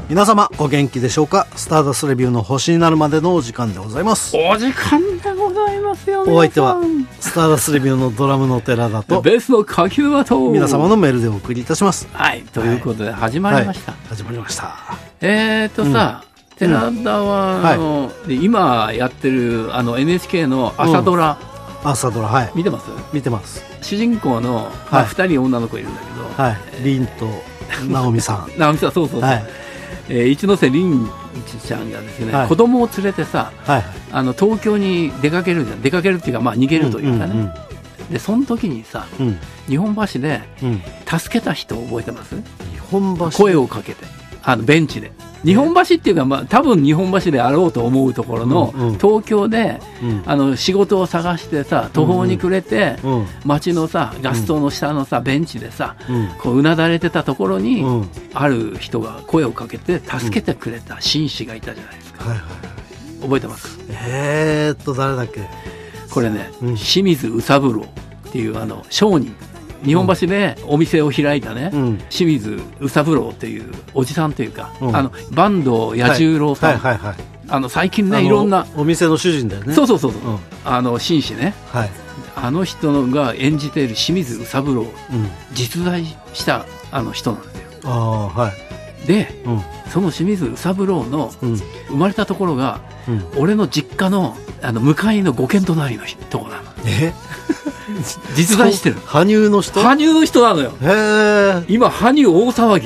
皆様お元気でしょうか。スターダストレビューの星になるまでのお時間でございます。 お時間でございますよ。 お相手はスターダストレビューのドラムの寺田とベースの柿沼と皆様のメールでお送りいたします。 はい、ということで始まりました、 始まりました。 さ、寺田は、今やってるNHK の朝ドラ、 朝ドラ、はい、 見てます？ 見てます。 主人公の、2人女の子いるんだけど、 凛と直美さん直美さん、そうそう、一ノ瀬凛ちゃんがですね、子供を連れてさ、東京に出かけるじゃん。出かけるっていうか、逃げるというかね、でその時にさ、日本橋で助けた人を覚えてます？日本橋声をかけてベンチで日本橋っていうか、多分日本橋であろうと思うところの、東京で、仕事を探してさ、途方に暮れて、街のさガス灯の下のさベンチでさ、こううなだれてたところに、ある人が声をかけて助けてくれた紳士がいたじゃないですか。覚えてます？ 誰だっけ。 これね、清水宇三郎っていう商人、日本橋でお店を開いたね、清水宇三郎というおじさんというか、坂東彌十郎さん、最近ね、いろんなお店の主人だよね。 そう、紳士ね、あの人が演じている清水宇三郎、実在した人なんですよ。で、その清水宇三郎の生まれたところが、俺の実家の向かいの5軒隣のところなの。実在してる。 羽生の人なのよ。今羽生大騒ぎ。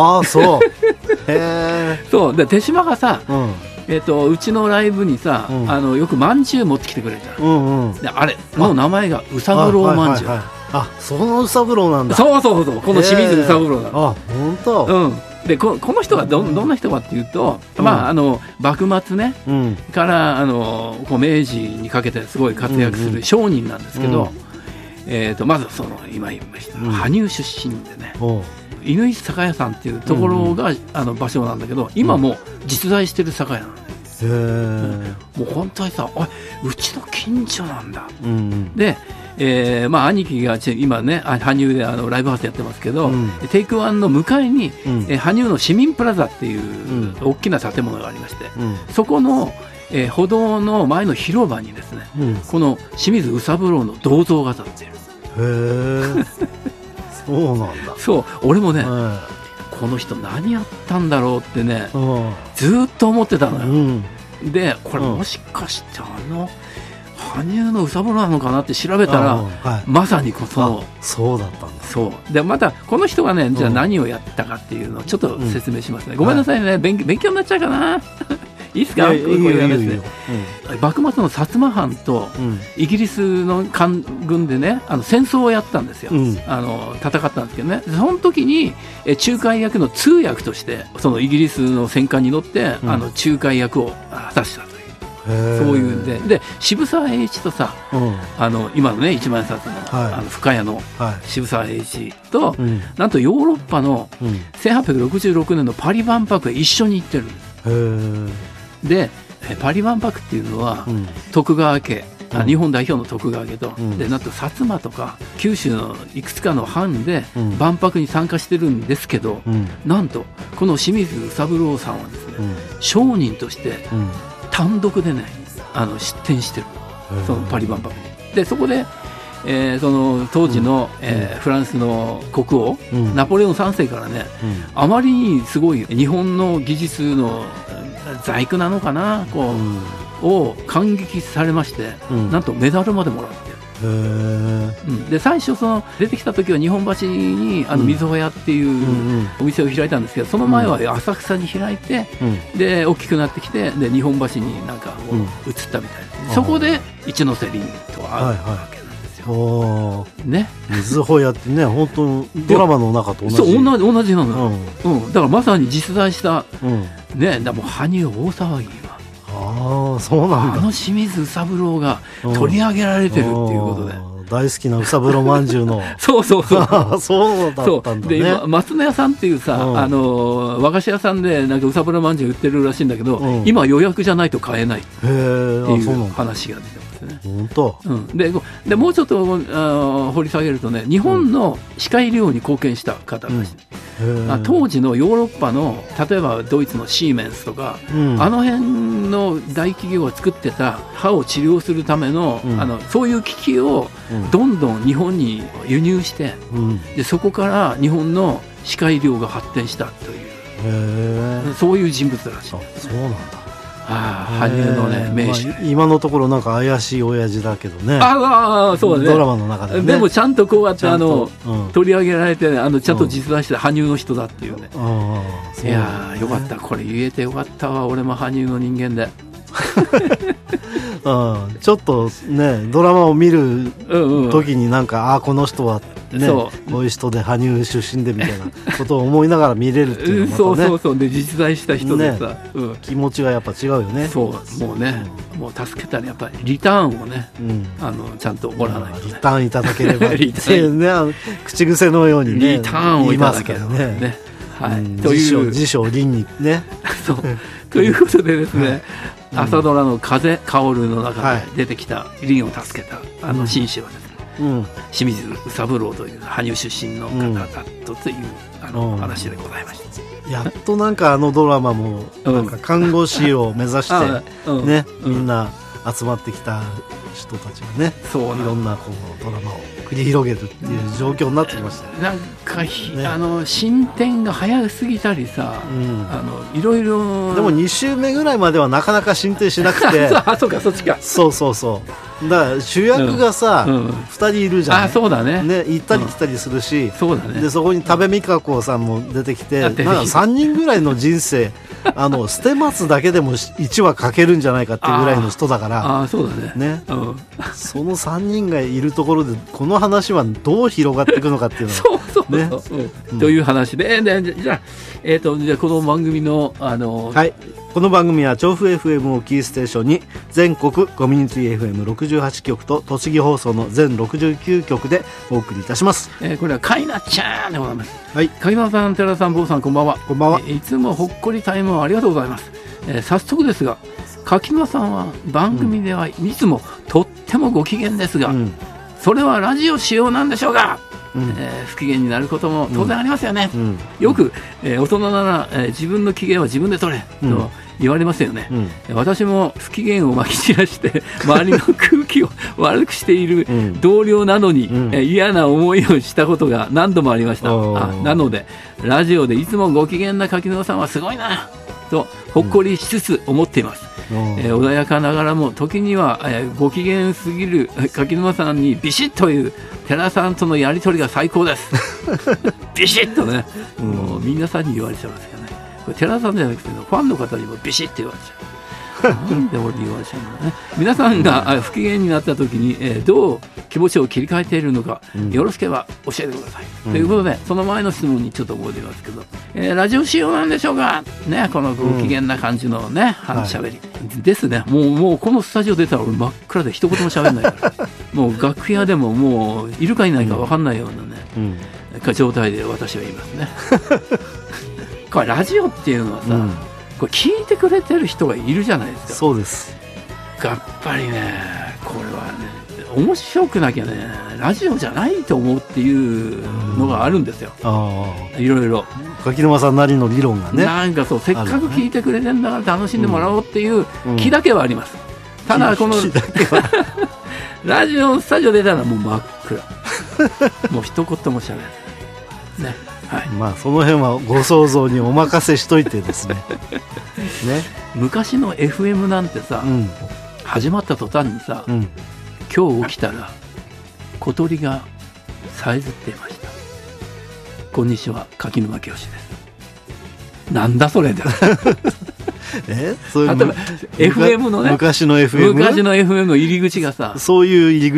そうで、手島がさ、うちのライブにさ、よくまんじゅう持ってきてくれるじゃん。であれの名前が宇三郎まんじゅう。 その宇三郎なんだ。 そう、この清水宇三郎なの。 本当。 でこの人がどんな人かっていうと、幕末ね、から明治にかけてすごい活躍する商人なんですけど、まず今言いました羽生出身でね、乾酒屋さんっていうところが、場所なんだけど、今も実在してる酒屋なんで、もう本当にさ、うちの近所なんだ、で兄貴が今ね、羽生でライブハウスやってますけど、テイクワンの向かいに、羽生の市民プラザっていう大きな建物がありまして、そこの、歩道の前の広場にですね、この清水宇三郎の銅像が立っている。 そうなんだ。 そう、俺もね、この人何やったんだろうってね、ずっと思ってたのよ。でこれもしかして羽生の宇三郎なのかなって調べたら、まさにそうだったんだ。 そうで、またこの人がね、じゃあ何をやったかっていうのをちょっと説明しますね。ごめんなさいね、勉強になっちゃうかな。いいですか？幕末の薩摩藩とイギリスの官軍でね、戦争をやったんですよ。戦ったんですけどね、その時に仲介役の通訳としてそのイギリスの戦艦に乗って、仲介役を果たしたという、そういうんで渋沢栄一とさ、今のね一万円札の、深谷の渋沢栄一と、なんとヨーロッパの1866年のパリ万博へ一緒に行ってるんです。でパリ万博っていうのは、徳川家、日本代表の徳川家と、でなんと薩摩とか九州のいくつかの藩で万博に参加してるんですけど、なんとこの清水宇三郎さんはですね、商人として単独でね出展してる、そのパリ万博に。でそこで、その当時の、フランスの国王、ナポレオン3世からね、あまりにすごい日本の技術の細工なのかな、を感激されまして、なんとメダルまでもらってる。で最初出てきた時は日本橋に水穂屋っていうお店を開いたんですけど、その前は浅草に開いて、で大きくなってきて、で日本橋になんか移ったみたいな、そこで一ノ瀬凛と会うわけなんですよ。 水穂屋ってね、本当ドラマの中と同じ。 そう、同じなのよ。だからまさに実在した、ね、だもう羽生大騒ぎは、 そうなんだ。 清水宇三郎が取り上げられてるっていうことで、 大好きな宇三郎まんじゅうのそうそうだったんだね。 で今松野屋さんっていうさ、和菓子屋さんでなんか宇三郎まんじゅう売ってるらしいんだけど、今予約じゃないと買えないっていう話が出てますね。 本当、 でもうちょっと掘り下げるとね、日本の歯科医療に貢献した方らしい、当時のヨーロッパの例えばドイツのシーメンスとか、あの辺の大企業が作ってた歯を治療するための、そういう機器をどんどん日本に輸入して、でそこから日本の歯科医療が発展したという、そういう人物らしい。 そうなんだ。 羽生のね名手、 今のところなんか怪しい親父だけどね。 そうね、 ドラマの中でね。 でもちゃんとこうやって取り上げられて、ちゃんと実在して羽生の人だっていうね。いやよかった、これ言えてよかったわ、俺も羽生の人間で。 ちょっとねドラマを見る時になんか、この人はね、こういう人で羽生出身でみたいなことを思いながら見れるっていうのもまたねそうで実在した人でさ、 気持ちがやっぱ違うよね。 もうね、もう助けたらやっぱりリターンをね、ちゃんともらわないとね、 リターンいただければってね、口癖のようにねリターンをいただければね、 辞書倫にね。 ということでですね、朝ドラの風薫るの中で出てきた凛を助けた紳士はですね、清水宇三郎という羽生出身の方だったという話でございました。 やっとなんかドラマもなんか看護師を目指してね、みんな集まってきた人たちがね、いろんなこうドラマを繰り広げるっていう状況になってきました。 なんか進展が早すぎたりさ、いろいろ。 でも2週目ぐらいまではなかなか進展しなくてそうか、そっちか。 そうだから主役がさ、2人いるじゃん。 そうだね。 行ったり来たりするし、でそこに多部未華子さんも出てきて、なんか3人ぐらいの人生捨て松だけでも1話書けるんじゃないかっていうぐらいの人だから、 そうだね。 その3人がいるところでこの話はどう広がっていくのかっていうのはという話で、じゃあこの番組のこの番組は調布 FM をキーステーションに全国コミュニティ FM68 局と栃木放送の全69局でお送りいたします。 これはかいなちゃんでございます。柿沼さん、寺田さん、坊さん、こんばんは。 こんばんは。 いつもほっこりタイムをありがとうございます。早速ですが、柿沼さんは番組ではいつもとってもご機嫌ですが、それはラジオ仕様なんでしょうか。不機嫌になることも当然ありますよね。よく、大人なら、自分の機嫌は自分で取れと言われますよね。私も不機嫌をまき散らして周りの空気を悪くしている同僚なのに、嫌な思いをしたことが何度もありました。なのでラジオでいつもご機嫌な柿沼さんはすごいなとほっこりしつつ思っています。穏やかながらも時には、ご機嫌すぎる柿沼さんにビシッという寺さんとのやり取りが最高ですビシッとね、もう皆さんに言われちゃいますけどね。これ寺さんじゃなくてファンの方にもビシッと言われちゃう。なんで俺に言われちゃうのね。皆さんが不機嫌になった時に、どう気持ちを切り替えているのか、よろしければ教えてください、ということで、その前の質問にちょっと戻りますけど、ラジオ仕様なんでしょうかね、このご機嫌な感じのね、しゃべりですね。もうこのスタジオ出たら俺真っ暗で一言も喋んないからもう楽屋でももういるかいないか分かんないようなね、状態で私は言いますねこれラジオっていうのはさ、これ聞いてくれてる人がいるじゃないですか。 そうです。 やっぱりね、これはね、面白くなきゃね、ラジオじゃないと思うっていうのがあるんですよ。いろいろ柿沼さんなりの理論がね、 なんかそう、せっかく聞いてくれてんだから楽しんでもらおうっていう気だけはあります。ただこのラジオスタジオ出たらもう真っ暗もう一言もしゃべらないね。 まあその辺はご想像にお任せしといてですね昔の FM なんてさ、始まった途端にさ、今日起きたら小鳥がさえずっていました。こんにちは、柿沼清です。なんだそれだそういう FM のね、 昔の FM の入り口がさ、 そういう入り口